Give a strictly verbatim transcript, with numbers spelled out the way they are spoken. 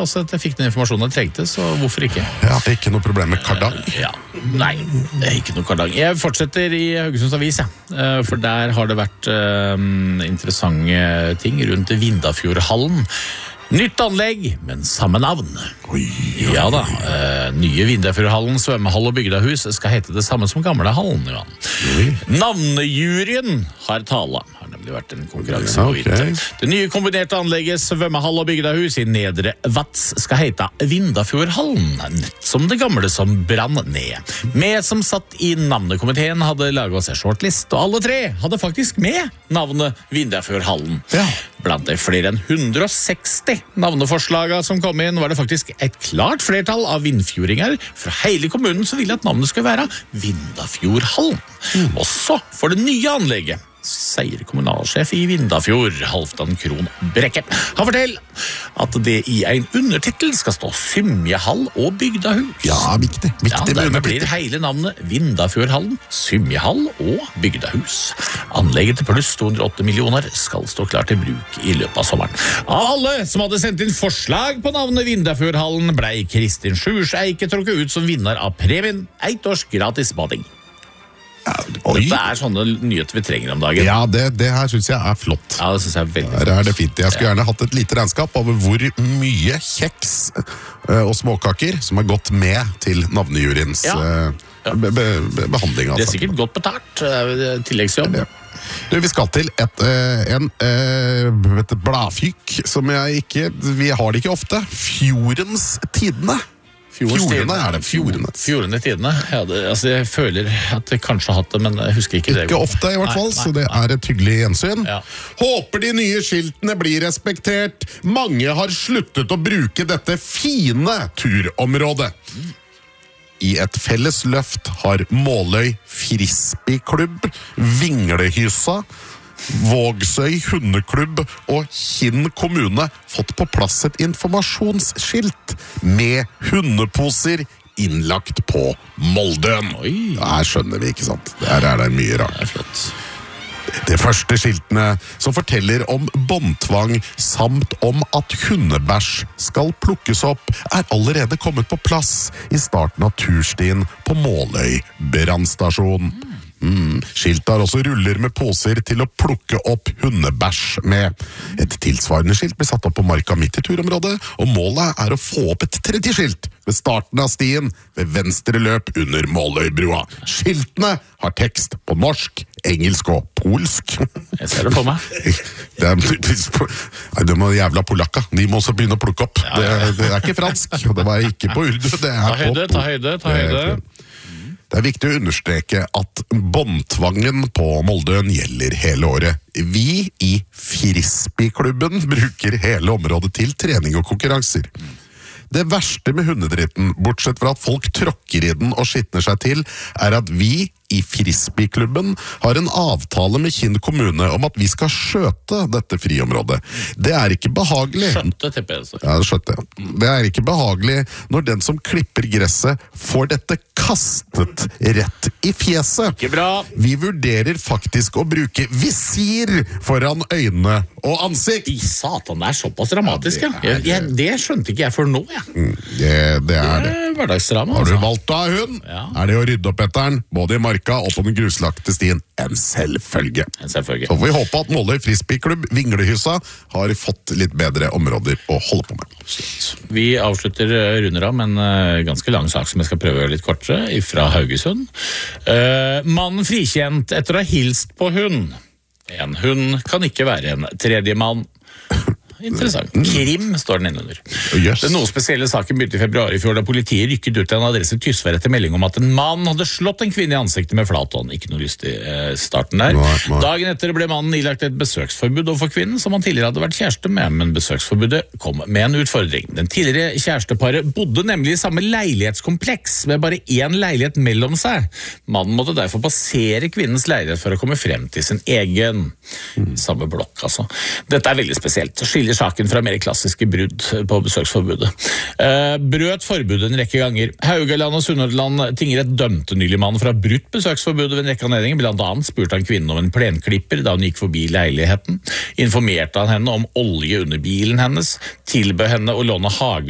også at jeg fikk den informasjonen jeg trengte, så hvorfor ikke? Ja, det er ikke noe problem med kardang. Uh, ja, nei, det er ikke noe kardang. Jeg fortsetter i Haugesunds Avis, ja. uh, for der har det vært uh, interessante ting rundt Vindafjordhallen. Nytt anlegg, men samme navn. Oi, oi, ja da, uh, nye Vindafjordhallen, svømmehall og bygdahus skal hete det samme som gamle hallen. Ja. Navnejuryen har tala. Har nemlig vært en konkurranse på okay. vidt. Det nye kombinerte anlegget svømmehall og bygdahus i Nedre Vats skal hete Vindafjordhallen, nett som det gamle som brann ned. Med som satt i navnekomiteen hadde laget seg shortlist, og alle tre hadde faktisk med navnet Vindafjordhallen. Ja. Blant de flere enn hundre og seksti navneforslagene som kom inn, var det faktisk et klart flertall av vindfjordinger fra hele kommunen som ville at navnet skulle være Vindafjordhallen. Mm. Også for det nye anlegget sier kommunalsjef i Vindafjord, Halvdan Kron Brekke. Han forteller at det i en undertitel skal stå Symjehall og bygdahus. Ja, viktig. viktig ja, dermed blir hele navnet Vindafjordhallen, Symjehall og bygdahus. Anlegget til pluss to hundre og åtte millioner skal stå klar til bruk i løpet av sommeren. Av alle som hadde sendt inn forslag på navnet Vindafjordhallen, ble Kristin Sjurseike trukket ut som vinner av premien ett års gratis bading. Ja, Dette er sånne nyheter vi trenger om dagen. Ja, det, det her synes jeg er flott. Ja, det synes jeg er veldig flott. Her er det fint. Jeg skulle gjerne hatt et lite regnskap over hvor mye kjeks uh, og småkaker som har gått med til navnejuryens ja. uh, be, be, be, behandling. Altså. Det er sikkert godt betalt, tilleggsjobb. Ja. Du, vi skal til et, uh, en uh, et bladfyk som jeg ikke, vi har det ikke ofte. Fjordens Tidende. Fjordene er det, fjordene. Fjordene Tidende. Ja, det, altså jeg føler at jeg kanskje har hatt det, men jeg husker ikke det. Ikke ofte i hvert fall, nei, nei, så det er et hyggelig gjensyn. Ja. Håper de nye skiltene blir respektert. Mange har sluttet å bruke dette fine turområdet. Mm. I et felles løft har Måløy Frisbeeklubb, Vinglehyssa, Vågsøy hundeklubb og Kinn kommune fått på plass et informasjonsskilt med hundeposer innlagt på Moldøen. Oi. Her skjønner vi, ikke sant? Der er det mye rart. Det er flott. De første skiltene som forteller om båndtvang samt om at hundebæsj skal plukkes opp, er allerede kommet på plass i starten av turstien på Måløy brannstasjon. Mm. Skiltet har også ruller med poser til å plukke opp hundebæsj med. Et tilsvarende skilt blir satt opp på marka midt i turområdet, og målet er å få opp et tredje skilt ved starten av stien ved venstre løp under Måløybrua. Skiltene har tekst på norsk, engelsk og polsk. Jeg ser det på meg. Det er, nei, det må jævla polakka. De må også begynne å plukke opp. Ja, ja. Det, det er ikke fransk, og det var ikke på urdu. Det er ta høyde, på, ta høyde, ta høyde. Det er viktig å understreke at båndtvangen på Moldøen gjelder hele året. Vi i Frisbeeklubben bruker hele området til trening og konkurranser. Det verste med hundedritten, bortsett fra at folk tråkker i den og skitner seg til, er at vi i Frisbeeklubben har en avtale med Kinn kommune om at vi skal skjøte dette friområdet. Det er ikke behagelig. Skjøtte, tipper jeg. Ja, skjøtte. Det er ikke behagelig når den som klipper gresset får dette kastet rett i fjeset. Ikke bra. Vi vurderer faktisk å bruke visir foran øynene og ansikt. I satan, det er såpass dramatisk, ja. Det, er, jeg, det skjønte ikke jeg før nå, ja. Mm, det, det er det. Det er hverdagsdrama, Har du altså. valgt å ha hund? Ja. Er det å rydde opp etter den, både i marka og på den gruslagte stien? En selvfølge. En selvfølge. Så får vi håpe at Måløy Frisbeeklubb, Vinglehyssa, har fått litt bedre områder å holde på med. Vi avslutter runder av med en ganske lang sak som jeg skal prøve å gjøre litt kortere, fra Haugesund. Uh, mannen frikjent etter å ha hilst på hund. En hund kan ikke være en tredje mann. Interessant. Krim står den innunder. Yes. Den noe spesielle saken begynte i februar i fjor da politiet rykket ut til en adresse i Tysvær etter melding om at en mann hadde slått en kvinne i ansiktet med flathånd. Ikke noe lyst i eh, starten der. Nei, nei. Dagen etter ble mannen ilagt et besøksforbud overfor kvinnen som han tidligere hadde vært kjæreste med, men besøksforbudet kom med en utfordring. Den tidligere kjæresteparet bodde nemlig i samme leilighetskompleks med bare én leilighet mellom seg. Mannen måtte derfor passere kvinnens leilighet for å komme frem til sin egen. Mm. Samme blokk, altså. Dette er veldig spesielt. Skiller saken fra mer klassiske brudd på besøksforbudet. Eh, brøt forbudet en rekke ganger. Haugaland og Sunnhordland tingrett dømte nylig mannen fra brutt besøksforbudet ved en rekke anledninger. Blant annet spurte han kvinnen om en plenklipper da hun gikk forbi leiligheten. Informerte han henne om olje under bilen hennes. Tilbød henne å låne hage